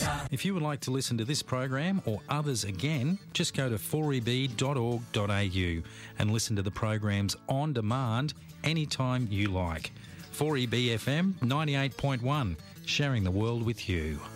If you would like to listen to this program or others again, just go to 4eb.org.au and listen to the programs on demand anytime you like. 4EB FM 98.1, sharing the world with you.